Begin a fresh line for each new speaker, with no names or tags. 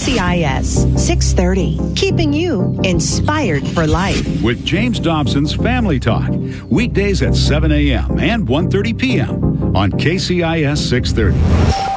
KCIS 630, keeping you inspired for life.
With James Dobson's Family Talk, weekdays at 7 a.m. and 1:30 p.m. on KCIS 630.